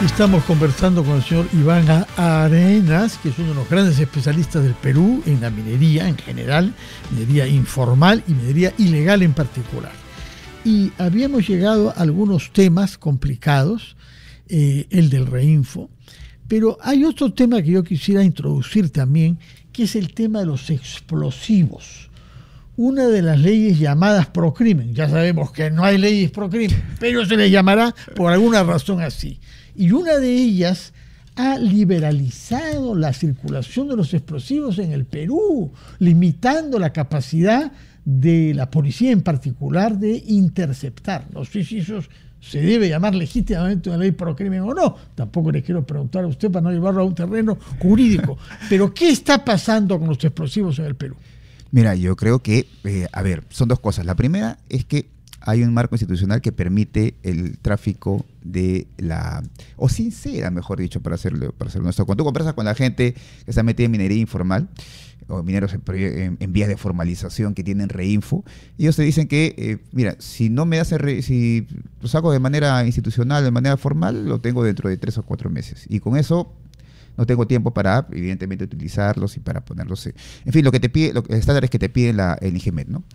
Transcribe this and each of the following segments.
Estamos conversando con el señor Iván Arenas, que es uno de los grandes especialistas del Perú en la minería en general, minería informal y minería ilegal en particular. Y habíamos llegado a algunos temas complicados, el del Reinfo, pero hay otro tema que yo quisiera introducir también, que es el tema de los explosivos. Una de las leyes llamadas procrimen, ya sabemos que no hay leyes procrimen, pero se les llamará por alguna razón así. Y una de ellas ha liberalizado la circulación de los explosivos en el Perú, limitando la capacidad de la policía en particular de interceptar. No sé si eso se debe llamar legítimamente una ley procrimen o no. Tampoco le quiero preguntar a usted para no llevarlo a un terreno jurídico. Pero ¿qué está pasando con los explosivos en el Perú? Mira, yo creo que, son dos cosas. La primera es que hay un marco institucional que permite el tráfico de o sincera, mejor dicho, para hacerlo nuestro. Cuando tú conversas con la gente que está metida en minería informal, o mineros en vías de formalización que tienen Reinfo, ellos te dicen que, mira, si no me das si lo saco de manera institucional, de manera formal, lo tengo dentro de 3 o 4 meses. Y con eso no tengo tiempo para, evidentemente, utilizarlos y para ponerlos. En fin, lo que te pide, el estándar es que te pide el IGMET, ¿no?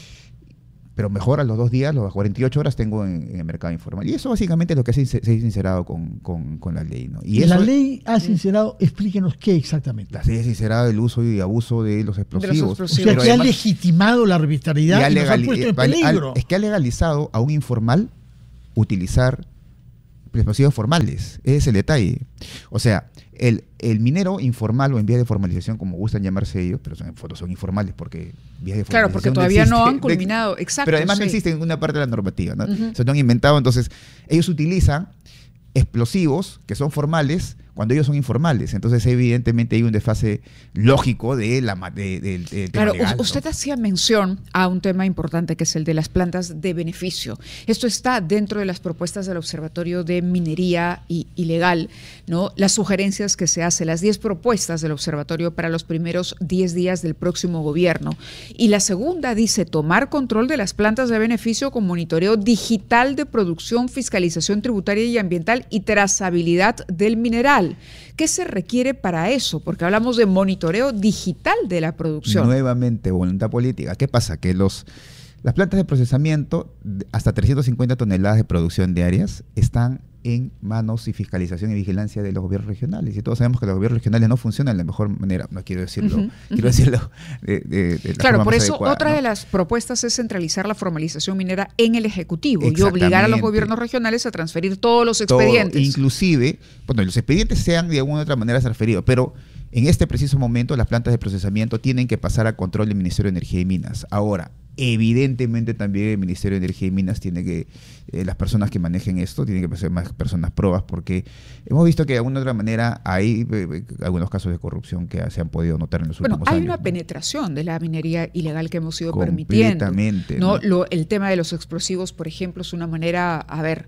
Pero mejor a los 2 días, las 48 horas tengo en el mercado informal. Y eso básicamente es lo que se ha sincerado con la ley, ¿no? Y la ley ha sincerado, explíquenos qué exactamente. La ley ha sincerado el uso y abuso de los explosivos. O sea, que ha legitimado la arbitrariedad y nos ha puesto en peligro. Es que ha legalizado a un informal utilizar explosivos formales. Ese es el detalle. O sea, el minero informal o en vías de formalización, como gustan llamarse ellos, pero son informales porque vías de formalización. Claro, porque todavía no han culminado. Exacto. Pero además no existe en ninguna parte de la normativa, ¿no? Se lo han inventado. Entonces, ellos utilizan explosivos que son formales cuando ellos son informales. Entonces, evidentemente, hay un desfase lógico del tema claro, legal, ¿no? Usted hacía mención a un tema importante que es el de las plantas de beneficio. Esto está dentro de las propuestas del Observatorio de Minería Ilegal, ¿no? Las sugerencias que se hacen, las 10 propuestas del Observatorio para los primeros 10 días del próximo gobierno. Y la segunda dice tomar control de las plantas de beneficio con monitoreo digital de producción, fiscalización tributaria y ambiental y trazabilidad del mineral. ¿Qué se requiere para eso? Porque hablamos de monitoreo digital de la producción. Nuevamente, voluntad política. ¿Qué pasa? Que las plantas de procesamiento, hasta 350 toneladas de producción diarias, están en manos y fiscalización y vigilancia de los gobiernos regionales. Y todos sabemos que los gobiernos regionales no funcionan de la mejor manera. No quiero decirlo, quiero decirlo de la claro, forma por más eso adecuada, otra ¿no? de las propuestas es centralizar la formalización minera en el Ejecutivo y obligar a los gobiernos regionales a transferir todos los expedientes. Inclusive, bueno, los expedientes sean de alguna u otra manera transferidos, pero en este preciso momento las plantas de procesamiento tienen que pasar a control del Ministerio de Energía y Minas. Ahora, evidentemente también el Ministerio de Energía y Minas tiene que, las personas que manejen esto, tienen que ser más personas probas, porque hemos visto que de alguna u otra manera hay algunos casos de corrupción que se han podido notar en los últimos años. Hay una penetración de la minería ilegal que hemos ido permitiendo. Completamente. ¿No? El tema de los explosivos, por ejemplo, es una manera,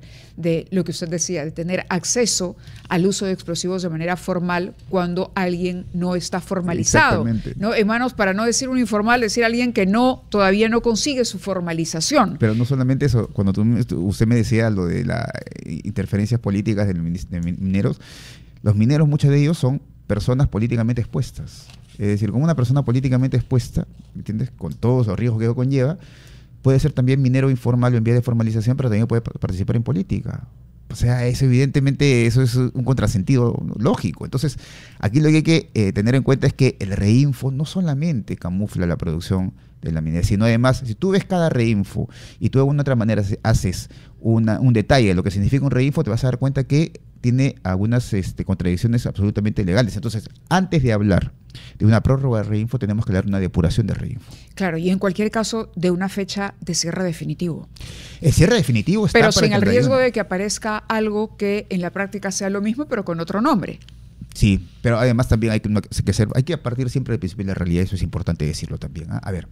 de lo que usted decía, de tener acceso al uso de explosivos de manera formal cuando alguien no está formalizado. ¿No? En manos, para no decir un informal, decir alguien que todavía no consigue su formalización. Pero no solamente eso, cuando usted me decía lo de las interferencias políticas de mineros, los mineros, muchos de ellos son personas políticamente expuestas. Es decir, como una persona políticamente expuesta, ¿me entiendes? Con todos los riesgos que eso conlleva, puede ser también minero informal o en vía de formalización, pero también puede participar en política. O sea, evidentemente eso es un contrasentido lógico. Entonces, aquí lo que hay que tener en cuenta es que el Reinfo no solamente camufla la producción de la minería, sino además, si tú ves cada Reinfo y tú de alguna otra manera haces un detalle de lo que significa un Reinfo, te vas a dar cuenta que tiene algunas contradicciones absolutamente legales. Entonces, antes de hablar de una prórroga de Reinfo, tenemos que hablar de una depuración de Reinfo. Claro, y en cualquier caso, de una fecha de cierre definitivo. El cierre definitivo está... Pero sin el riesgo de que aparezca algo que en la práctica sea lo mismo, pero con otro nombre. Sí, pero además también hay que partir siempre del principio de la realidad, eso es importante decirlo también. A ver,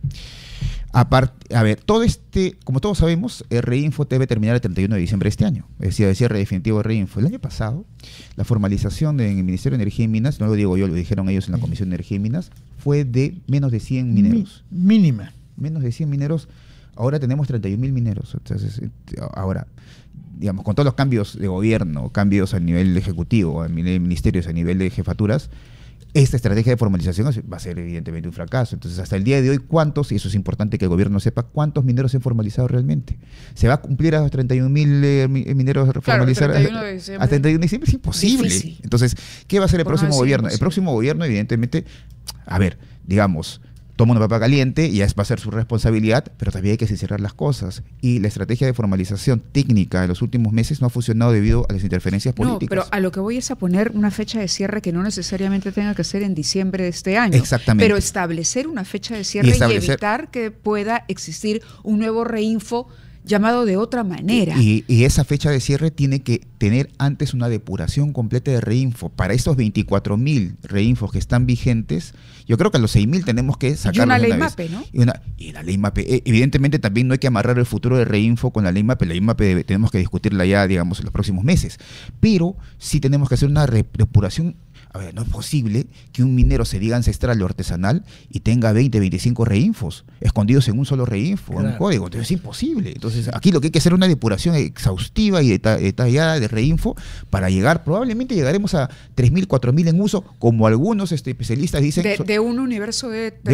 como todos sabemos, el Reinfo debe terminar el 31 de diciembre de este año, es decir, el cierre definitivo de Reinfo. El año pasado, la formalización en el Ministerio de Energía y Minas, no lo digo yo, lo dijeron ellos en la Comisión de Energía y Minas, fue de menos de 100 mineros. Mínima. Menos de 100 mineros, ahora tenemos 31.000 mineros. Entonces, ahora, digamos, con todos los cambios de gobierno, cambios a nivel ejecutivo, a nivel de ministerios, a nivel de jefaturas, esta estrategia de formalización va a ser evidentemente un fracaso. Entonces, hasta el día de hoy, ¿cuántos, y eso es importante que el gobierno sepa, cuántos mineros se han formalizado realmente? ¿Se va a cumplir a los 31.000 mineros formalizados? A 31 de diciembre es imposible. Difícil. Entonces, ¿qué va a hacer el próximo gobierno? El próximo gobierno, evidentemente, a ver, digamos, toma una papa caliente y va a ser su responsabilidad, pero también hay que sincerar las cosas. Y la estrategia de formalización técnica de los últimos meses no ha funcionado debido a las interferencias políticas. No, pero a lo que voy es a poner una fecha de cierre que no necesariamente tenga que ser en diciembre de este año. Exactamente. Pero establecer una fecha de cierre y evitar que pueda existir un nuevo reinfo llamado de otra manera. Y esa fecha de cierre tiene que tener antes una depuración completa de reinfo. Para estos 24.000 reinfos que están vigentes, yo creo que a los 6.000 tenemos que sacarlos. Y una ley MAPE, ¿no? Y la ley MAPE. Evidentemente también no hay que amarrar el futuro de reinfo con la ley MAPE. La ley MAPE tenemos que discutirla ya, digamos, en los próximos meses. Pero sí tenemos que hacer una depuración. A ver, no es posible que un minero se diga ancestral o artesanal y tenga 20, 25 reinfos escondidos en un solo reinfo, en un código. Entonces es imposible. Entonces aquí lo que hay que hacer es una depuración exhaustiva y detallada de reinfo para llegar, probablemente llegaremos a 3.000, 4.000 en uso, como algunos especialistas dicen. De un universo de 30, en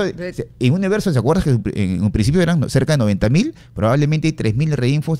un universo, ¿se acuerdas que en un principio eran cerca de 90.000? Probablemente hay 3.000 reinfos,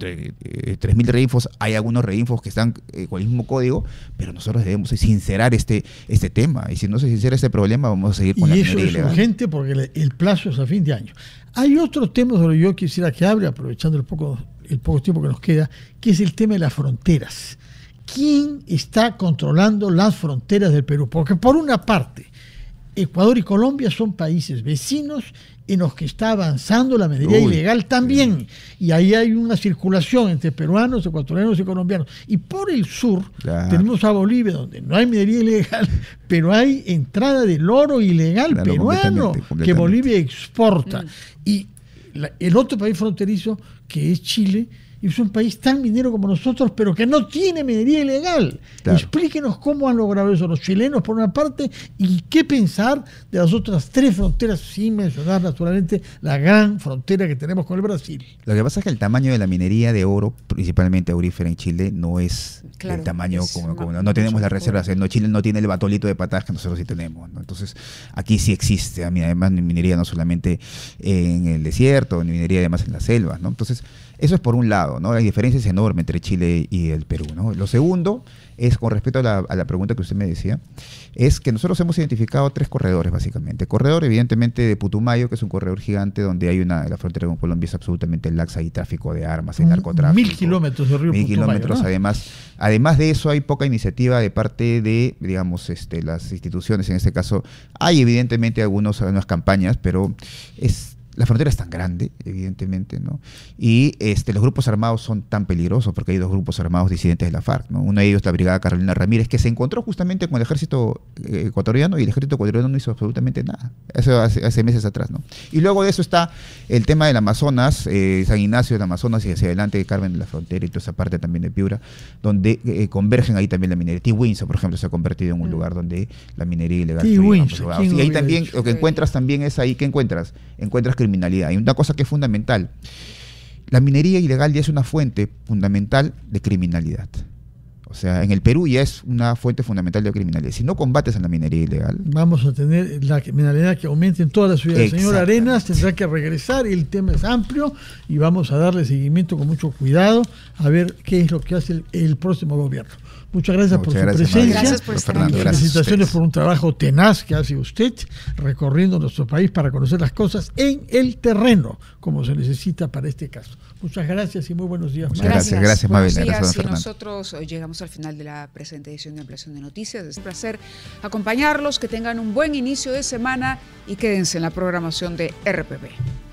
3.000 reinfos, hay algunos reinfos que están con el mismo código, pero nosotros debemos sincerar este tema, y si no se sincera este problema vamos a seguir con la minería ilegal. Y eso es urgente porque el plazo es a fin de año. Hay otro tema sobre el que yo quisiera que hable, aprovechando el poco tiempo que nos queda, que es el tema de las fronteras. ¿Quién está controlando las fronteras del Perú? Porque por una parte, Ecuador y Colombia son países vecinos en los que está avanzando la minería ilegal también. Y ahí hay una circulación entre peruanos, ecuatorianos y colombianos. Y por el sur tenemos a Bolivia, donde no hay minería ilegal, pero hay entrada del oro ilegal peruano que Bolivia exporta. Y el otro país fronterizo, que es Chile, y es un país tan minero como nosotros, pero que no tiene minería ilegal. Claro. Explíquenos cómo han logrado eso los chilenos, por una parte, y qué pensar de las otras 3 fronteras, sin mencionar naturalmente la gran frontera que tenemos con el Brasil. Lo que pasa es que el tamaño de la minería de oro, principalmente aurífera en Chile, no es el tamaño como no tenemos las reservas. No, Chile no tiene el batolito de patadas que nosotros sí tenemos, ¿no? Entonces, aquí sí existe, además, minería no solamente en el desierto, ni minería además en las selvas, ¿no? Entonces, eso es por un lado, ¿no? La diferencia es enorme entre Chile y el Perú, ¿no? Lo segundo es, con respecto a la pregunta que usted me decía, es que nosotros hemos identificado 3 corredores, básicamente. Corredor, evidentemente, de Putumayo, que es un corredor gigante donde hay la frontera con Colombia es absolutamente laxa, hay tráfico de armas, hay narcotráfico. 1.000 kilómetros de río 1.000 Putumayo, kilómetros, ¿no? Además de eso, hay poca iniciativa de parte de, digamos, las instituciones. En este caso, hay evidentemente algunas campañas, pero la frontera es tan grande, evidentemente, ¿no? Y los grupos armados son tan peligrosos porque hay 2 grupos armados disidentes de la FARC, ¿no? Uno de ellos, la Brigada Carolina Ramírez, que se encontró justamente con el ejército ecuatoriano, y el ejército ecuatoriano no hizo absolutamente nada. Eso hace meses atrás, ¿no? Y luego de eso está el tema del Amazonas, San Ignacio del Amazonas y hacia adelante Carmen de la Frontera y toda esa parte también de Piura, donde convergen ahí también la minería. Tihuinza, por ejemplo, se ha convertido en un lugar donde la minería ilegal y ahí también lo que encuentras también es ahí, ¿qué encuentras? Encuentras criminalidad. Y una cosa que es fundamental, la minería ilegal ya es una fuente fundamental de criminalidad. O sea, en el Perú ya es una fuente fundamental de criminalidad. Si no combates a la minería ilegal, vamos a tener la criminalidad que aumente en toda la ciudad. El señor Arenas tendrá que regresar, el tema es amplio y vamos a darle seguimiento con mucho cuidado a ver qué es lo que hace el próximo gobierno. Muchas gracias por su presencia. Gracias por estar aquí. Felicitaciones por un trabajo tenaz que hace usted recorriendo nuestro país para conocer las cosas en el terreno, como se necesita para este caso. Muchas gracias y muy buenos días. Gracias, Mabel. Gracias, y nosotros llegamos al final de la presente edición de Ampliación de Noticias. Es un placer acompañarlos, que tengan un buen inicio de semana y quédense en la programación de RPP.